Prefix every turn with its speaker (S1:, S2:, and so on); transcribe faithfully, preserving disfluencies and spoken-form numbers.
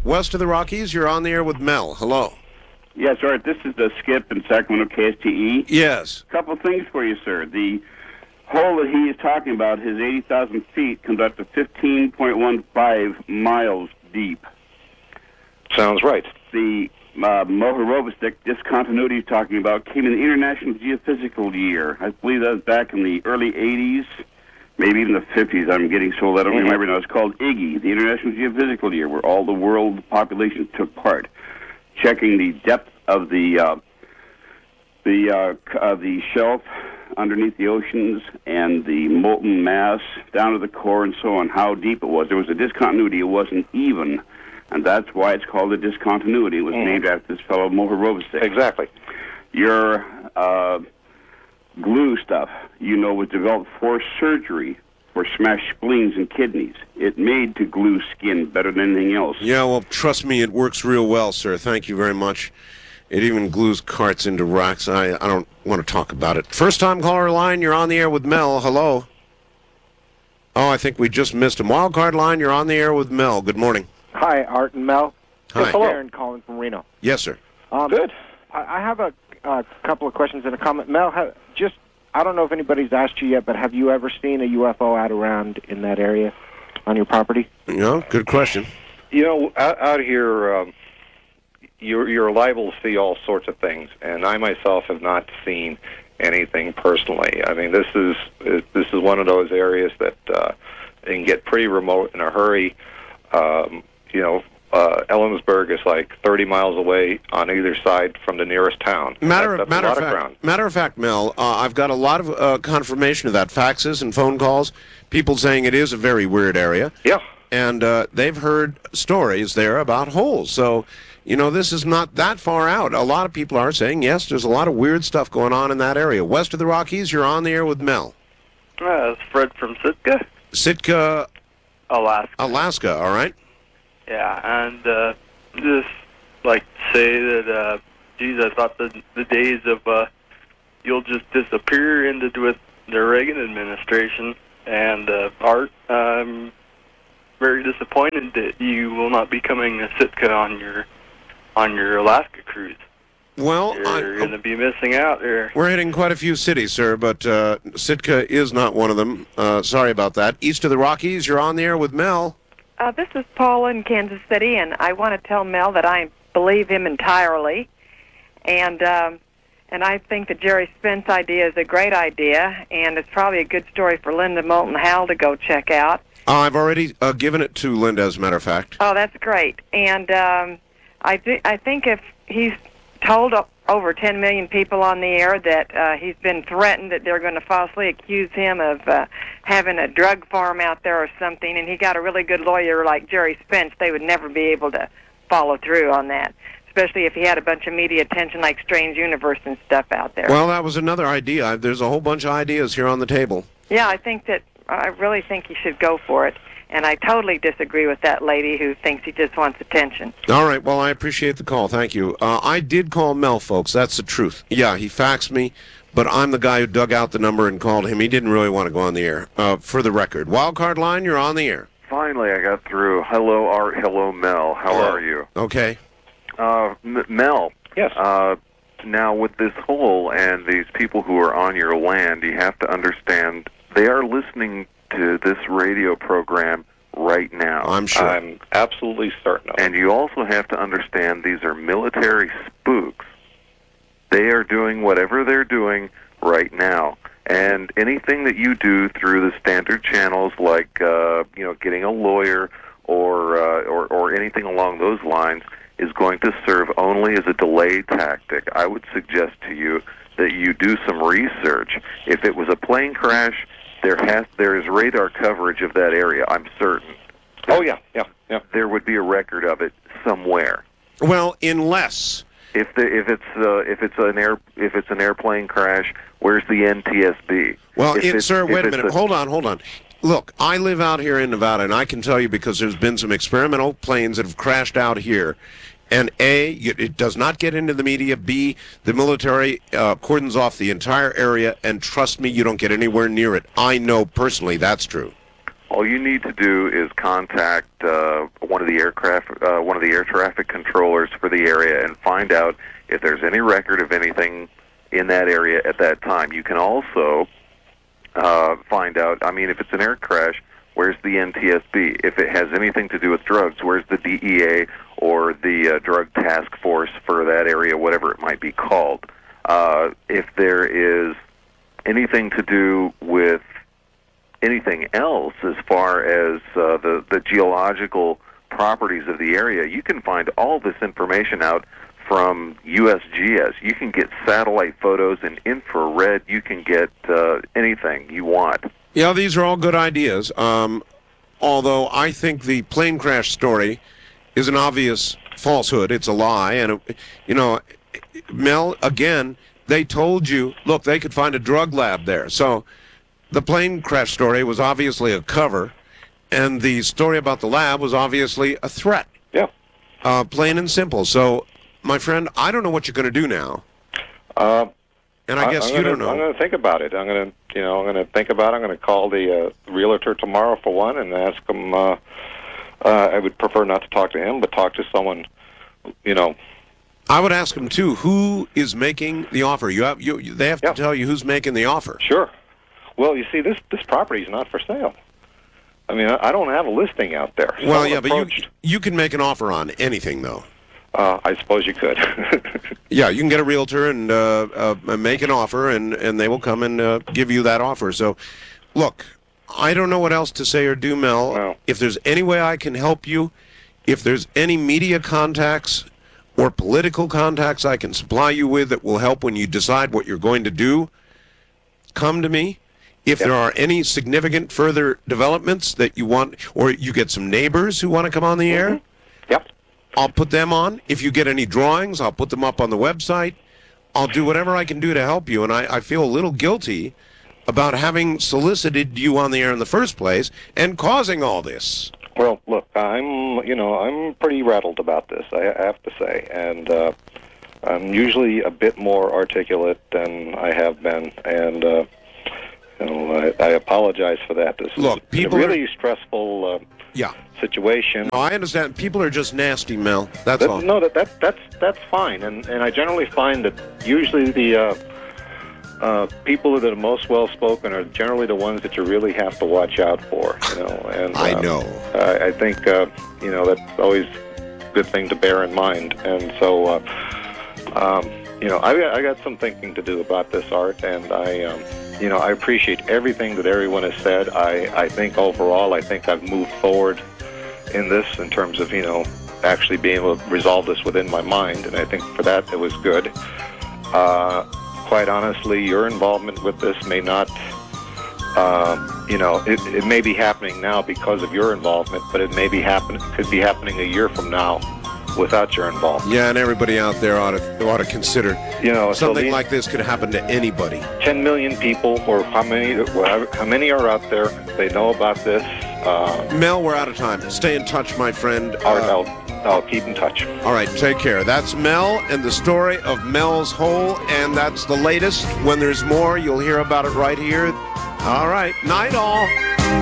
S1: West of the Rockies, you're on the air with Mel. Hello.
S2: Yes, Art, this is the Skip in Sacramento K S T E.
S1: Yes.
S2: A couple of things for you, sir. The hole that he is talking about, his eighty thousand feet, comes up to fifteen point one five miles deep.
S3: Sounds right.
S2: The uh, Mohorovicic discontinuity he's talking about came in the International Geophysical Year. I believe that was back in the early eighties, maybe even the fifties. I'm getting so old I don't
S3: Mm-hmm.
S2: remember now. It's called I G Y, the International Geophysical Year, where all the world population took part, checking the depth of the uh, the uh, uh, the shelf underneath the oceans and the molten mass down to the core and so on, how deep it was. There was a discontinuity. It wasn't even, and that's why it's called a discontinuity. It was
S3: Mm-hmm.
S2: named after this fellow Mohorovicic.
S3: Exactly.
S2: Your uh, glue stuff, you know, was developed for surgery for smashed spleens and kidneys. It made to glue skin better than anything else.
S1: Yeah, well, trust me, it works real well, sir. Thank you very much. It even glues carts into rocks. I, I don't want to talk about it. First time caller line, you're on the air with Mel. Hello. Oh, I think we just missed him. Wildcard line, you're on the air with Mel. Good morning.
S4: Hi, Art and Mel.
S1: Hi.
S4: It's Aaron calling from Reno.
S1: Yes, sir.
S4: Um,
S3: Good.
S4: I, I have a, a couple of questions and a comment. Mel, ha, just I don't know if anybody's asked you yet, but have you ever seen a U F O out around in that area on your property?
S1: No, good question.
S3: You know, out, out here, um, you're, you're liable to see all sorts of things, and I myself have not seen anything personally. I mean, this is this is one of those areas that uh, can get pretty remote in a hurry. Um, you know, uh, Ellensburg is like thirty miles away on either side from the nearest town.
S1: Matter,
S3: that,
S1: of,
S3: that's
S1: matter,
S3: a
S1: of
S3: lot of
S1: fact,
S3: ground.
S1: matter of fact, Mel, uh, I've got a lot of uh, confirmation of that, faxes and phone calls, people saying it is a very weird area.
S3: Yeah.
S1: And uh, they've heard stories there about holes. So, you know, this is not that far out. A lot of people are saying, yes, there's a lot of weird stuff going on in that area. West of the Rockies, you're on the air with Mel.
S5: Uh, it's Fred from Sitka,
S1: Sitka,
S5: Alaska.
S1: Alaska, all right?
S5: Yeah, and uh, just like to say that, uh, geez, I thought the the days of uh, you'll just disappear into with the Reagan administration. And uh, Art, I'm very disappointed that you will not be coming to Sitka on your on your Alaska cruise.
S1: Well,
S5: You're
S1: I,
S5: going to be missing out there.
S1: we're hitting quite a few cities, sir, but uh, Sitka is not one of them. Uh, sorry about that. East of the Rockies, you're on the air with Mel.
S6: Uh, this is Paula in Kansas City, and I want to tell Mel that I believe him entirely, and um, and I think the Jerry Spence idea is a great idea, and it's probably a good story for Linda Moulton Howe to go check out.
S1: Uh, I've already uh, given it to Linda, as a matter of fact.
S6: Oh, that's great, and um, I th- I think if he's told o- over ten million people on the air that uh, he's been threatened that they're going to falsely accuse him of uh, having a drug farm out there or something, and he got a really good lawyer like Jerry Spence, they would never be able to follow through on that, especially if he had a bunch of media attention like Strange Universe and stuff out there.
S1: Well, that was another idea. I- There's a whole bunch of ideas here on the table.
S6: Yeah, I think that, I really think he should go for it, and I totally disagree with that lady who thinks he just wants attention.
S1: All right, well, I appreciate the call. Thank you. Uh, I did call Mel, folks. That's the truth. Yeah, he faxed me, but I'm the guy who dug out the number and called him. He didn't really want to go on the air. Uh, for the record, Wildcard line, you're on the air.
S7: Finally, I got through. Hello, Art. Hello, Mel. How
S1: Hello.
S7: are you?
S1: Okay.
S7: Uh, M- Mel.
S3: Yes.
S7: Uh, now, with this hole and these people who are on your land, you have to understand they are listening to this radio program right now.
S1: I'm sure.
S3: I'm absolutely certain of it.
S7: And you also have to understand these are military spooks. They are doing whatever they're doing right now. And anything that you do through the standard channels, like uh, you know, getting a lawyer or, uh, or or anything along those lines, is going to serve only as a delay tactic. I would suggest to you that you do some research. If it was a plane crash, there has there is radar coverage of that area. I'm certain.
S3: Oh, yeah, yeah, yeah.
S7: There would be a record of it somewhere.
S1: Well, unless...
S7: If the if it's uh, if it's an air if it's an airplane crash, where's the N T S B?
S1: Well,
S7: If
S1: it,
S7: it's-
S1: sir,
S7: if
S1: wait a
S7: it's
S1: minute. Hold on, hold on. Look, I live out here in Nevada, and I can tell you because there's been some experimental planes that have crashed out here. And A, it does not get into the media. B, the military uh, cordons off the entire area. And trust me, you don't get anywhere near it. I know personally that's true.
S7: all you need to do is contact uh, one of the aircraft, uh, one of the air traffic controllers for the area, and find out if there's any record of anything in that area at that time. You can also uh, find out. I mean, if it's an air crash, where's the N T S B? If it has anything to do with drugs, where's the D E A or the uh, Drug Task Force for that area, whatever it might be called? Uh, if there is anything to do with anything else as far as uh, the, the geological properties of the area, you can find all this information out from U S G S. You can get satellite photos in infrared. You can get uh, anything you want.
S1: Yeah, these are all good ideas. Um, although I think the plane crash story is an obvious falsehood. It's a lie. And, it, you know, Mel, again, they told you, look, they could find a drug lab there. So the plane crash story was obviously a cover, and the story about the lab was obviously a threat.
S3: Yeah.
S1: Uh, plain and simple. So, my friend, I don't know what you're going to do now.
S3: Uh,
S1: and I guess
S3: I'm
S1: you
S3: gonna,
S1: don't know.
S3: I'm going to think about it. I'm going to, you know, I'm going to think about it. I'm going to call the uh, realtor tomorrow for one and ask him. Uh, uh, I would prefer not to talk to him, but talk to someone, you know.
S1: I would ask them too. Who is making the offer? You have you. you they have
S3: Yeah.
S1: to tell you who's making the offer.
S3: Sure. Well, you see, this this property is not for sale. I mean, I, I don't have a listing out there.
S1: Well,
S3: Someone
S1: yeah, but you
S3: approached.
S1: you can make an offer on anything though.
S3: Uh, I suppose you could.
S1: Yeah, you can get a realtor and uh, uh, make an offer, and, and they will come and uh, give you that offer. So, look, I don't know what else to say or do, Mel.
S3: No.
S1: If there's any way I can help you, if there's any media contacts or political contacts I can supply you with that will help when you decide what you're going to do, come to me. If
S3: Yep.
S1: there are any significant further developments that you want, or you get some neighbors who want to come on the air,
S3: Yep.
S1: I'll put them on. If you get any drawings, I'll put them up on the website. I'll do whatever I can do to help you. And I, I feel a little guilty about having solicited you on the air in the first place and causing all this.
S3: Well, look, I'm, you know, I'm pretty rattled about this, I I have to say. And uh, I'm usually a bit more articulate than I have been. And, uh, you know, I, I apologize for that. This
S1: Look,
S3: is
S1: people
S3: a really
S1: are-
S3: stressful uh,
S1: Yeah.
S3: situation.
S1: No, I understand. People are just nasty, Mel. That's
S3: That,
S1: all.
S3: no, that, that that's that's fine, and and I generally find that usually the uh, uh, people that are most well spoken are generally the ones that you really have to watch out for. You know, and
S1: I
S3: uh,
S1: know.
S3: I, I think uh, you know that's always a good thing to bear in mind, and so uh, um, you know I got- I got some thinking to do about this, Art, and I. Um, You know, I appreciate everything that everyone has said. I, I think overall, I think I've moved forward in this in terms of, you know, actually being able to resolve this within my mind, and I think for that it was good. Uh, quite honestly, your involvement with this may not, uh, you know, it, it may be happening now because of your involvement, but it may be happen could be happening a year from now without your involvement.
S1: Yeah, and everybody out there ought to ought to consider
S3: You know, so
S1: something
S3: these-
S1: like this could happen to anybody.
S3: ten million people, or how many, how many are out there? They know about this. Uh,
S1: Mel, we're out of time. Stay in touch, my friend.
S3: Art,
S1: Uh,
S3: I'll, I'll keep in touch.
S1: all right, take care. That's Mel and the story of Mel's Hole, and that's the latest. When there's more, you'll hear about it right here. All right, night all.